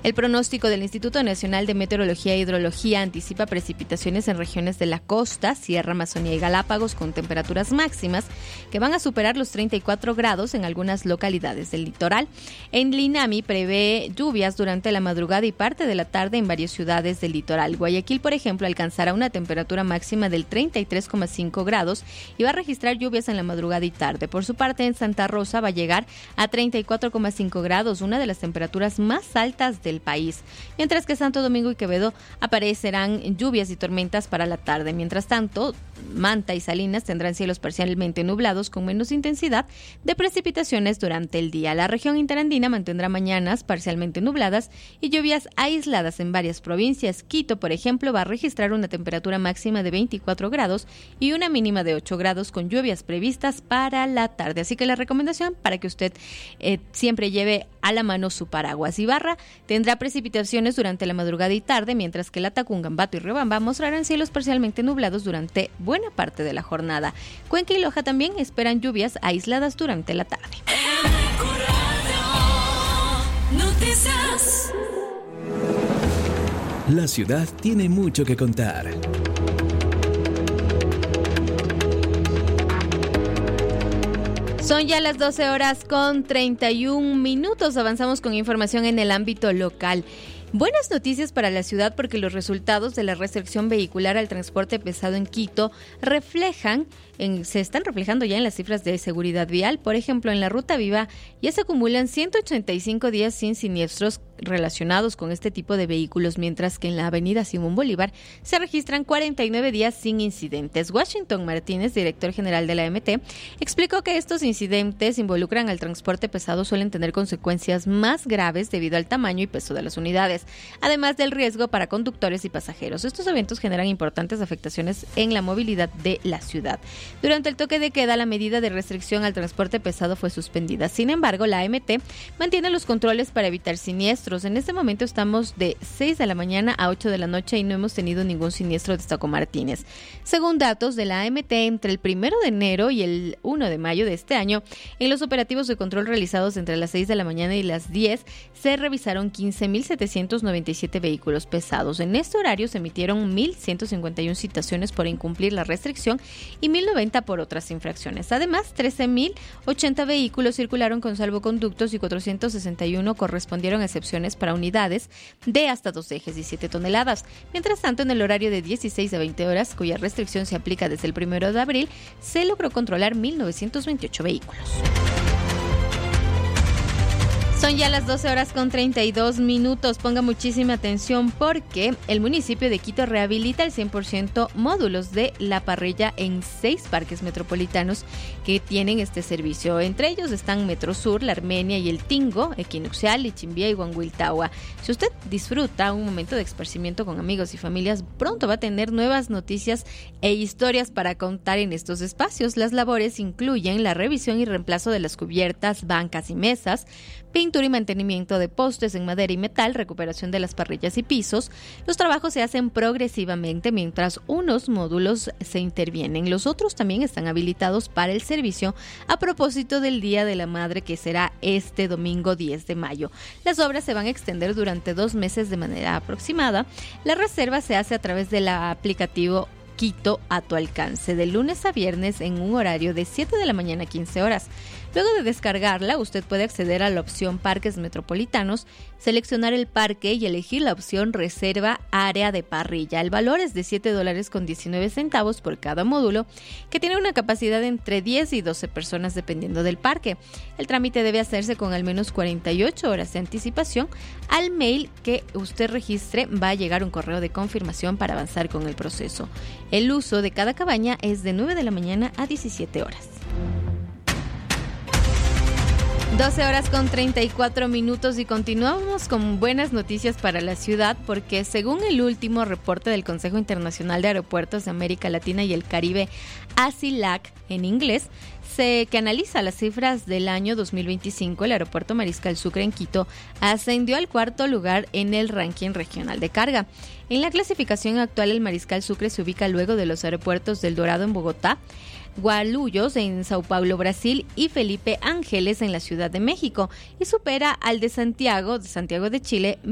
El pronóstico del Instituto Nacional de Meteorología e Hidrología anticipa precipitaciones en regiones de la costa, Sierra, Amazonía y Galápagos con temperaturas máximas que van a superar los 34 grados en algunas localidades del litoral. En Linami prevé lluvias durante la madrugada y parte de la tarde en varias ciudades del litoral. Guayaquil, por ejemplo, alcanzará una temperatura máxima del 33,5 grados y va a registrar lluvias en la madrugada y tarde. Por su parte, en Santa Rosa va a llegar a 34,5 grados, una de las temperaturas más altas del país, mientras que Santo Domingo y Quevedo aparecerán lluvias y tormentas para la tarde. Mientras tanto, Manta y Salinas tendrán cielos parcialmente nublados con menos intensidad de precipitaciones durante el día. La región interandina mantendrá mañanas parcialmente nubladas y lluvias aisladas en varias provincias. Quito, por ejemplo, va a registrar una temperatura máxima de 24 grados y una mínima de 8 grados con lluvias previstas para la tarde. Así que la recomendación para que usted siempre lleve a la mano su paraguas. Ibarra tendrá precipitaciones durante la madrugada y tarde, mientras que Latacunga, Ambato y Riobamba mostrarán cielos parcialmente nublados durante buena parte de la jornada. Cuenca y Loja también esperan lluvias aisladas durante la tarde. La ciudad tiene mucho que contar. Son ya las 12:31. Avanzamos con información en el ámbito local. Buenas noticias para la ciudad porque los resultados de la restricción vehicular al transporte pesado en Quito se están reflejando ya en las cifras de seguridad vial. Por ejemplo, en la Ruta Viva ya se acumulan 185 días sin siniestros relacionados con este tipo de vehículos, mientras que en la avenida Simón Bolívar se registran 49 días sin incidentes. Washington Martínez, director general de la AMT, explicó que estos incidentes involucran al transporte pesado suelen tener consecuencias más graves debido al tamaño y peso de las unidades, además del riesgo para conductores y pasajeros. Estos eventos generan importantes afectaciones en la movilidad de la ciudad. Durante el toque de queda, la medida de restricción al transporte pesado fue suspendida. Sin embargo, la AMT mantiene los controles para evitar siniestros. En este momento estamos de 6 de la mañana a 8 de la noche y no hemos tenido ningún siniestro, destacó Martínez. Según datos de la AMT, entre el 1 de enero y el 1 de mayo de este año, en los operativos de control realizados entre las 6 de la mañana y las 10, se revisaron 15.797 vehículos pesados. En este horario se emitieron 1.151 citaciones por incumplir la restricción y 1.090 por otras infracciones. Además, 13.080 vehículos circularon con salvoconductos y 461 correspondieron a excepciones para unidades de hasta 2 ejes y 7 toneladas. Mientras tanto, en el horario de 16 a 20 horas, cuya restricción se aplica desde el 1 de abril, se logró controlar 1.928 vehículos. Son ya las 12:32. Ponga muchísima atención porque el municipio de Quito rehabilita al 100% módulos de la parrilla en 6 parques metropolitanos que tienen este servicio. Entre ellos están Metrosur, La Armenia y El Tingo, Equinuxial, Ichimbía y Huanguiltagua. Si usted disfruta un momento de esparcimiento con amigos y familias, pronto va a tener nuevas noticias e historias para contar en estos espacios. Las labores incluyen la revisión y reemplazo de las cubiertas, bancas y mesas, pintura y mantenimiento de postes en madera y metal, recuperación de las parrillas y pisos. Los trabajos se hacen progresivamente mientras unos módulos se intervienen. Los otros también están habilitados para el servicio a propósito del Día de la Madre, que será este domingo 10 de mayo. Las obras se van a extender durante 2 meses de manera aproximada. La reserva se hace a través del aplicativo Quito a tu alcance, de lunes a viernes en un horario de 7 de la mañana a 15 horas. Luego de descargarla, usted puede acceder a la opción Parques Metropolitanos, seleccionar el parque y elegir la opción Reserva Área de Parrilla. El valor es de $7.19 por cada módulo, que tiene una capacidad de entre 10 y 12 personas dependiendo del parque. El trámite debe hacerse con al menos 48 horas de anticipación. Al mail que usted registre va a llegar un correo de confirmación para avanzar con el proceso. El uso de cada cabaña es de 9 de la mañana a 17 horas. 12:34 y continuamos con buenas noticias para la ciudad porque según el último reporte del Consejo Internacional de Aeropuertos de América Latina y el Caribe, ASILAC en inglés, que analiza las cifras del año 2025, el aeropuerto Mariscal Sucre en Quito ascendió al 4º lugar en el ranking regional de carga. En la clasificación actual, el Mariscal Sucre se ubica luego de los aeropuertos del Dorado en Bogotá, Guarulhos en Sao Paulo, Brasil y Felipe Ángeles en la Ciudad de México y supera al de Santiago de Chile,